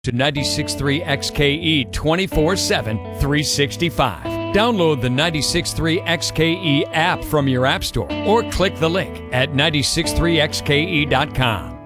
to 96.3 XKE 24/7, 365. Download the 96.3 XKE app from your app store or click the link at 963xke.com.